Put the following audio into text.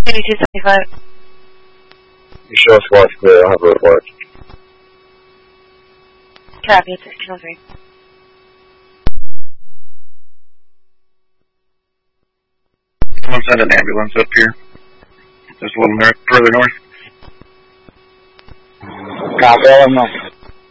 8275. You show us what's clear. I'll have a report. Copy, 1603. Someone send an ambulance up here. Just a little further north. Copy, I don't know.